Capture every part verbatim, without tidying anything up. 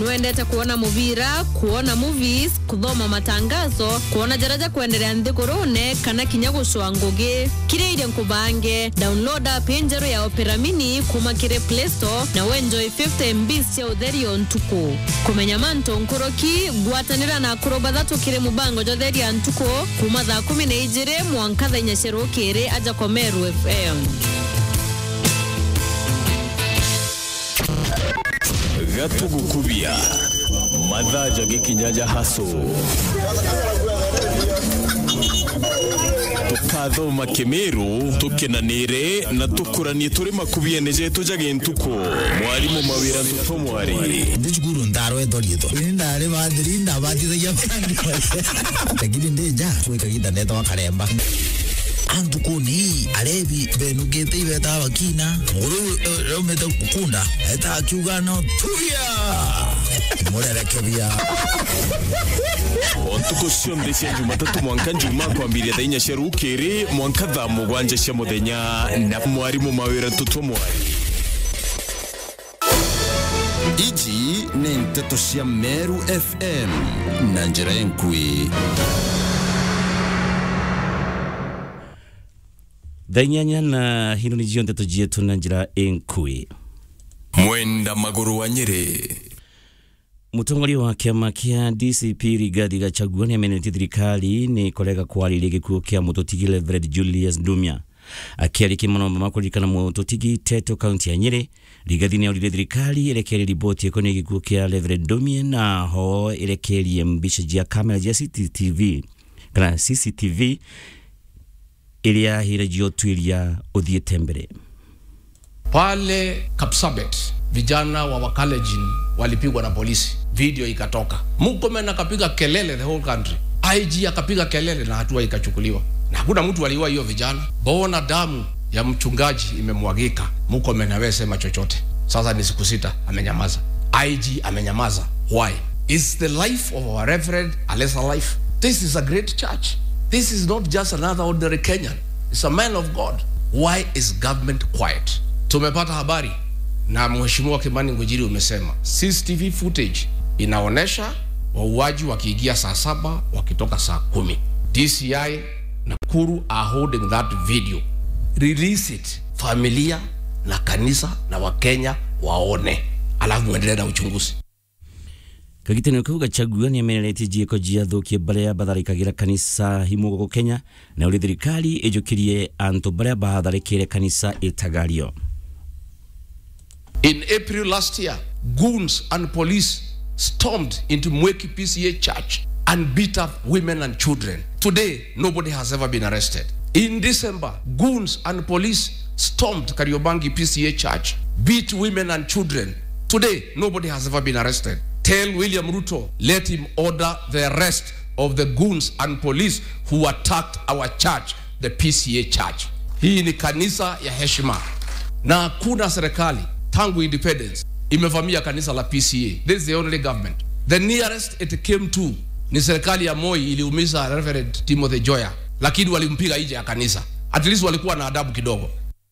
nuendete kuona muvira, kuona movies, kuthoma matangazo, kuona jaraja kuendelea nthigurune kana kinya gucwa ngugi. Kire ile nkubange downloada penjero ya Opera Mini kuma kire Play Store na enjoy fifty M B cia utheri ontuku. Kumenya manto nkoroki gwatanira na kuroba thatu kire mubango jotheri ya ntuku kuma thaa kumi na ijiri mwanka thaa inya cia rukiri aja kwa Meru F M. Gatugukubia madhaja gikinyaja haso tukathoma Kimeru tukenanire na tukuranie turi makubia neje tujage ntuko mwarimu mawira ntuto mwari ndicuguru ndaro edorieto ndare badiri ndabati ya tagiri ndeja tweka gidaneta wakaremba andukuni arebi benugete ibeta bakina nguru rometa kukunda eta akiugano tuya morerekebia ontuko sionde cia Jumatatu mwanka njuma kwambiria thaa inya cia rukiri mwanka thaa mugwanja cia muthenya na mwarimu mawira ntuto mwari. Iji ni nteto cia Meru F M na njira enkui Dainyanya na hino ni jionte tujietu na njira enkui. Mwenda maguru wa Nyeri. Mutongori wa kiama kia D C P Rigathi Gachagua ni amenetie thirikari ni kolega kwari gikuo kia mutotigi Reverend Julius Ndumia. Akiariki manomba makurikana mutotigi Teto County ya Nyeri, Rigathi ni aurire thirikari elekeri riboti ekoni gikuo kia Reverend Ndumia na ho elekeri mbisha jia kamera jia C C T V. Kana C C T V ilia hirajio tuilia udhiete mbele. Pale Kapsabet, vijana wa Wakalejin walipigwa na polisi. Video ikatoka. Murkomen akapiga kelele the whole country. I G akapiga kelele na hatua ikachukuliwa. Na hakuna mtu aliua hiyo vijana. Bona damu ya mchungaji imemwagika. Murkomen hawezi sema chochote. Sasa ni siku sita amenyamaza. I G amenyamaza. Why? Is the life of our reverend a lesser life? This is a great church. This is not just another ordinary Kenyan. It's a man of God. Why is government quiet? Tumepata habari na Mheshimiwa Kimani Ngujiri umesema C C T V footage inaonesha wauaji wakiingia saa saba wakitoka saa kumi. D C I Nakuru are holding that video. Release it. Familia na kanisa na Wakenya waone. Alafu muendelee na uchunguzi. Kagitene ko Gachagua ni amenetie jieko jia thukie baria batharikagira kanisa himugo Kenya na uri thirikari ejukirie anto baria batharikire kanisa itagario. In April last year, goons and police stormed into Mweki P C A church and beat up women and children. Today, nobody has ever been arrested. In December, goons and police stormed Kariobangi P C A church, beat women and children. Today, nobody has ever been arrested. Tell William Ruto, let him order the arrest of the goons and police who attacked our church, the P C A church. Hii ni kanisa ya heshima. Na kuna serikali tangu independence imevamia kanisa la P C A. This is the only government. The nearest it came to ni serikali ya Moi iliumiza Reverend Timothy Joya, lakini walimpiga nje ya kanisa. At least walikuwa na adabu kidogo.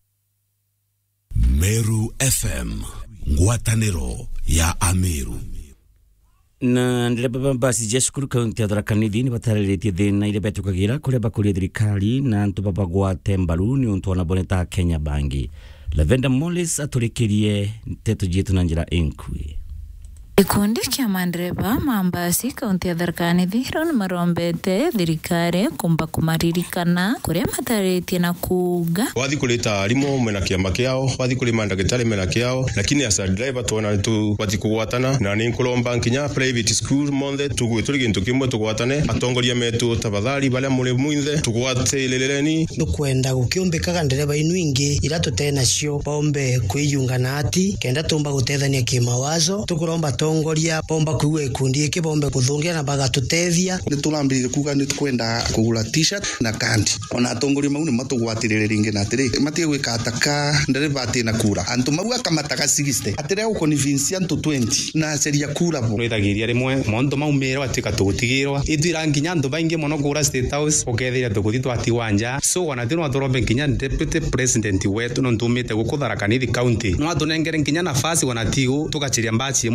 Meru F M, ngwataniro ya Ameru. Na ndile baba basi jeshukuru kaunti ya Tharaka-Nithi ni batarĩrĩtie thĩna ile betukagira kuria bakuri thirikari na ntu baba gwate mbaru ni untu ona boneta Kenya bangi. Lavenda Mollis aturikirie teto jitu na njira enkui. Ikundi kia mandereva mambasi kaunti ya Tharaka-Nithi roni marombete thirikari kumba kumaririkana kuria matarĩtie na kuga wathi kuleta arimu mena kiama kiao wathi kuli mandagitari mena kiao lakini as a driver tuona tu wathi kugwatana na ni nkulomba nkinya private school monthe tugwituri gintu kimwe tugwatane atongoria metu tafadhali bale muri muinthe tugwate leleleni dukwenda gukiumbikaga ndereva inu ingi ira tutena cio bombe kwiyungana ati kenda tumba gutethania kimawazo tukuromba tongoria bomba kuwe ikundi iki bombe kuthungia na baga tutethia ni turambirire kuga ni kwenda kugura t-shirt na kandi ona atongoria mau ni matugwatirire ringi na atiri matie gwika ataka ndereva ati na kura antu mau akamataka sixty atire uko ni convince antu twenty na seria kura bo rwithagiria rimwe mondo maumira atika tugutigirwa ithira nginya andu baingi mono kura state house okethira tuguthi twati wanja so wana tino atorombe nginya deputy president wetu no ntumite gukutharaka nithi county no atunengere nginya nafasi wana tigo tukachiria mbachi imwe ndereva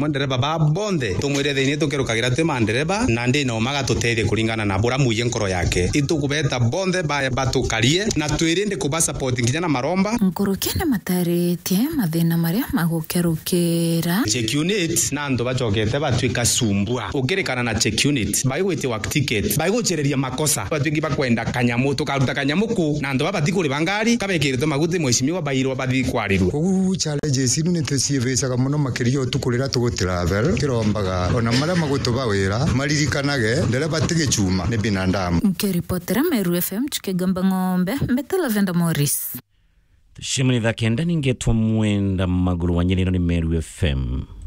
ba bonde tumwire thini tukirukagira twi mandereba na ndi no magatuteithia kuringana na bura muye nkoro yake itukubeta bonde ba batukarie na twirinde kuba support nginya na maromba nkurukene mataritie mathina maria magukerukira check unit na ndo bachokete batwika sumbua ukirikana na check unit baigwite work ticket baiguchereria makosa batwiki bakwenda kanyamu tukaruta kanyamuku na ndo babatikuri bangari kabekirito maguti mweshimiwa bairwa bathi kwarirwe ugu challenges inu nitecivecaga muno makirio tukurira tugutiravel kirombaga ona maria magutuba wira maririkanage ndere batige chuma ni binadamu nkiripotera Meru F M chikigamba ng'ombe mbetela Venda Morris Shimani dha kenda ningetwa mwenda maguru wanyeni ni Meru F M.